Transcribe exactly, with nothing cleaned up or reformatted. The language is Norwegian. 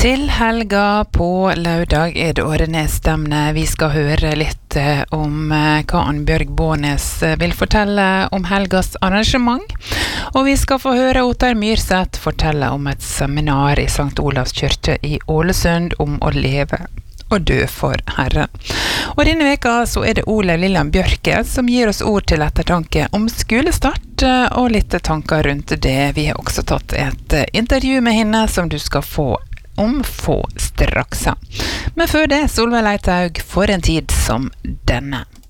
Til helga på lørdag er det Årenes-stevne. Vi skal høre litt eh, om eh, hva Annbjørg Bånes eh, vil fortelle om helgas arrangement. Og vi skal få høre Ottar Myrseth fortelle om et seminar i Sankt Olavs kirke i Ålesund om å leve og dø for Herren. Og denne veka så er det Olaug Lilland Bjørke som gir oss ord til ettertanke om skolestart eh, og litt tanker rundt det. Vi har også tatt et eh, intervju med henne som du skal få om få straks. Men før det, Solveig Leithaug, for en tid som denne.